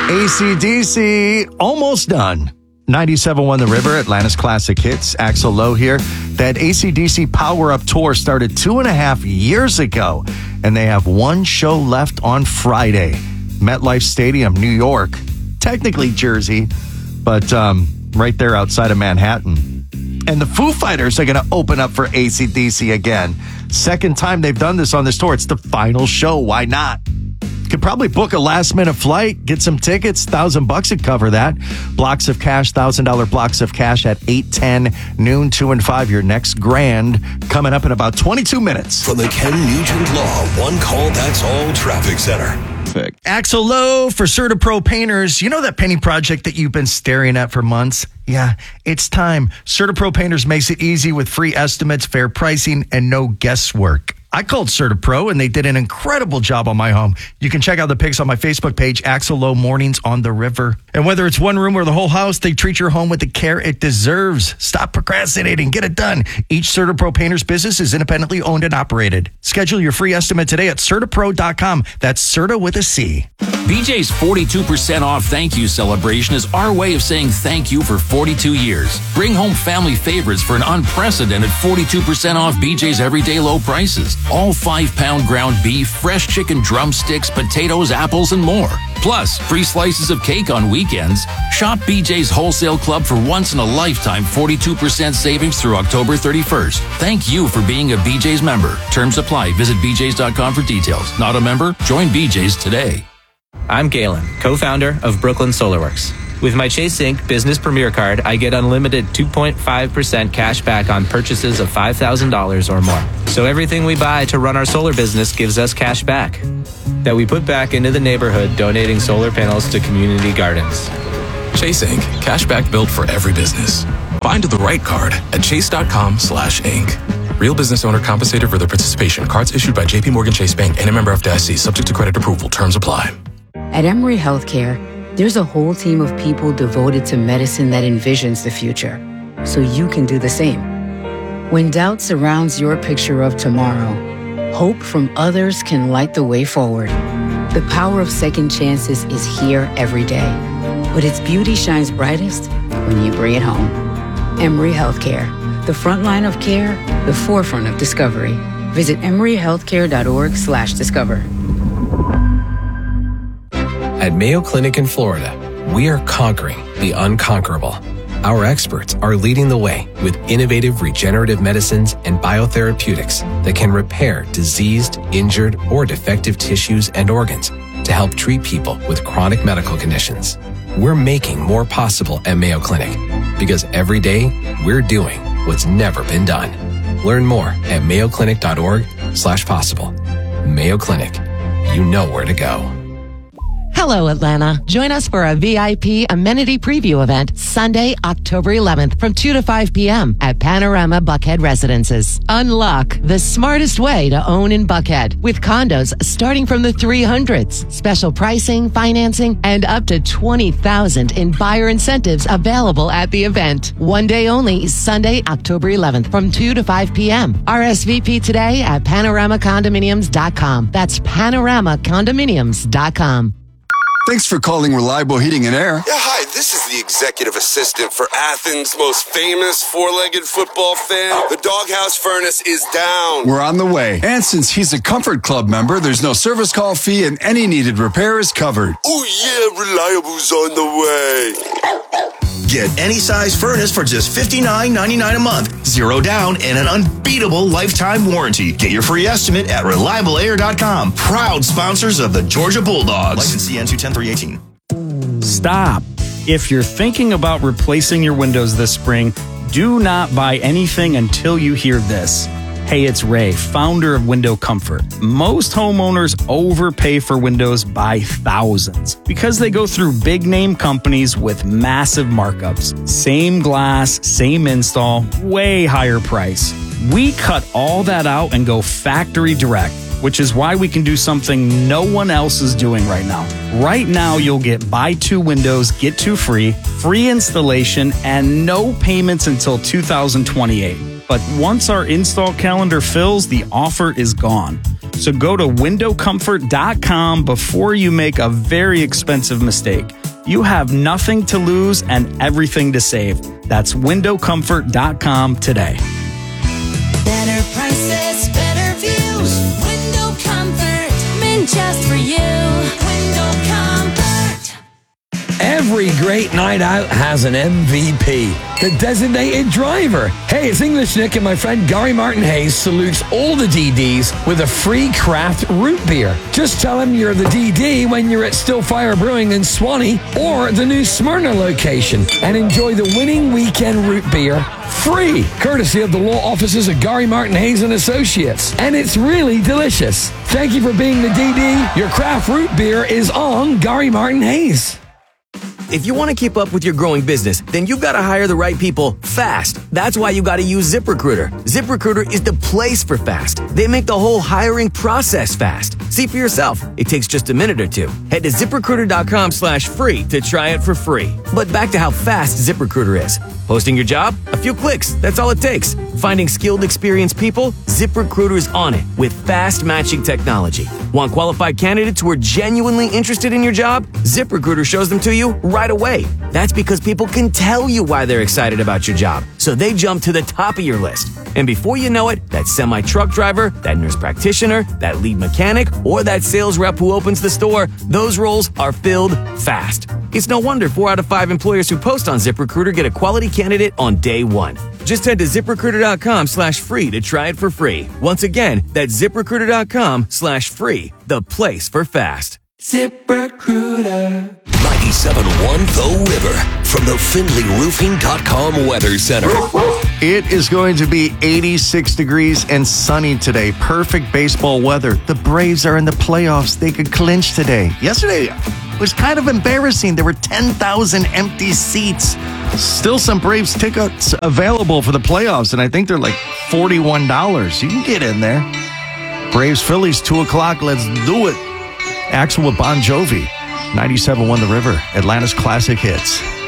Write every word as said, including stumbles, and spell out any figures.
A C D C, almost done. ninety-seven point one The River, Atlanta's classic hits. Axl Lowe here. That A C D C Power Up Tour started two and a half years ago, and they have one show left on Friday. MetLife Stadium, New York. Technically Jersey, but um, right there outside of Manhattan. And the Foo Fighters are going to open up for A C D C again. Second time they've done this on this tour. It's the final show. Why not? Could probably book a last minute flight, get some tickets, thousand bucks would cover that. Blocks of cash, thousand dollar blocks of cash at eight, ten, noon, two, and five. Your next grand coming up in about twenty-two minutes. From the Ken Nugent Law One Call That's All Traffic Center. Perfect. Axl Lowe for CertaPro Painters. You know that painting project that you've been staring at for months? Yeah, it's time. CertaPro Painters makes it easy with free estimates, fair pricing, and no guesswork. I called CertaPro, and they did an incredible job on my home. You can check out the pics on my Facebook page, Axl Lowe Mornings on the River. And whether it's one room or the whole house, they treat your home with the care it deserves. Stop procrastinating. Get it done. Each CertaPro Painters business is independently owned and operated. Schedule your free estimate today at Certa Pro dot com. That's Certa with a C. B J's forty-two percent off thank you celebration is our way of saying thank you for forty-two years. Bring home family favorites for an unprecedented forty-two percent off B J's everyday low prices. All five-pound ground beef, fresh chicken drumsticks, potatoes, apples, and more. Plus, free slices of cake on weekends. Shop B J's Wholesale Club for once-in-a-lifetime forty-two percent savings through October thirty-first. Thank you for being a B J's member. Terms apply. Visit B J's dot com for details. Not a member? Join B J's today. I'm Galen, co-founder of Brooklyn SolarWorks. With my Chase Inc Business Premier Card, I get unlimited two point five percent cash back on purchases of five thousand dollars or more. So everything we buy to run our solar business gives us cash back that we put back into the neighborhood, donating solar panels to community gardens. Chase Inc Cash back built for every business. Find the right card at chase dot com slash inc. Real business owner compensated for their participation. Cards issued by J P Morgan Chase Bank and a member F D I C, subject to credit approval. Terms apply. At Emory Healthcare, there's a whole team of people devoted to medicine that envisions the future, so you can do the same. When doubt surrounds your picture of tomorrow, hope from others can light the way forward. The power of second chances is here every day, but its beauty shines brightest when you bring it home. Emory Healthcare, the front line of care, the forefront of discovery. Visit emory healthcare dot org slash discover. At Mayo Clinic in Florida, we are conquering the unconquerable. Our experts are leading the way with innovative regenerative medicines and biotherapeutics that can repair diseased, injured, or defective tissues and organs to help treat people with chronic medical conditions. We're making more possible at Mayo Clinic because every day we're doing what's never been done. Learn more at mayo clinic dot org slash possible. Mayo Clinic, you know where to go. Hello, Atlanta. Join us for a V I P amenity preview event Sunday, October eleventh from two to five p.m. at Panorama Buckhead Residences. Unlock the smartest way to own in Buckhead with condos starting from the three hundreds. Special pricing, financing, and up to twenty thousand dollars in buyer incentives available at the event. One day only, Sunday, October eleventh from two to five p.m. R S V P today at panorama condominiums dot com. That's panorama condominiums dot com. Thanks for calling Reliable Heating and Air. Yeah, hi, this is the executive assistant for Athens' most famous four-legged football fan. The doghouse furnace is down. We're on the way. And since he's a Comfort Club member, there's no service call fee and any needed repair is covered. Oh yeah, Reliable's on the way. Get any size furnace for just fifty-nine ninety-nine a month, zero down, and an unbeatable lifetime warranty. Get your free estimate at reliable air dot com. Proud sponsors of the Georgia Bulldogs. License N two ten three eighteen. Stop. If you're thinking about replacing your windows this spring, do not buy anything until you hear this. Hey, it's Ray, founder of Window Comfort. Most homeowners overpay for windows by thousands because they go through big name companies with massive markups. Same glass, same install, way higher price. We cut all that out and go factory direct, which is why we can do something no one else is doing right now. Right now, you'll get buy two windows, get two free, free installation, and no payments until two thousand twenty-eight. But once our install calendar fills, the offer is gone. So go to window comfort dot com before you make a very expensive mistake. You have nothing to lose and everything to save. That's window comfort dot com today. Better prices, better views. Window Comfort, meant just for you. Window Comfort. Every great night out has an M V P, the designated driver. Hey, it's English Nick, and my friend Gary Martin Hayes salutes all the D Ds with a free craft root beer. Just tell him you're the D D when you're at Stillfire Brewing in Swanee or the new Smyrna location, and enjoy the winning weekend root beer free, courtesy of the law offices of Gary Martin Hayes and Associates. And it's really delicious. Thank you for being the D D. Your craft root beer is on Gary Martin Hayes. If you want to keep up with your growing business, then you've got to hire the right people fast. That's why you got to use ZipRecruiter. ZipRecruiter is the place for fast. They make the whole hiring process fast. See for yourself. It takes just a minute or two. Head to ZipRecruiter.com slash free to try it for free. But back to how fast ZipRecruiter is. Posting your job? A few clicks. That's all it takes. Finding skilled, experienced people? ZipRecruiter is on it with fast matching technology. Want qualified candidates who are genuinely interested in your job? ZipRecruiter shows them to you right away. That's because people can tell you why they're excited about your job, so they jump to the top of your list. And before you know it, that semi-truck driver, that nurse practitioner, that lead mechanic, or that sales rep who opens the store, those roles are filled fast. It's no wonder four out of five employers who post on ZipRecruiter get a quality candidate on day one. Just head to ZipRecruiter.com slash free to try it for free. Once again, that's ZipRecruiter.com slash free, the place for fast. ZipRecruiter. ninety-seven point one The River from the Findlay Roofing dot com Weather Center. It is going to be eighty-six degrees and sunny today. Perfect baseball weather. The Braves are in the playoffs. They could clinch today. Yesterday was kind of embarrassing. There were ten thousand empty seats. Still some Braves tickets available for the playoffs, and I think they're like forty-one dollars. You can get in there. Braves Phillies, two o'clock. Let's do it. Axel with Bon Jovi. ninety-seven point one The River, Atlanta's classic hits.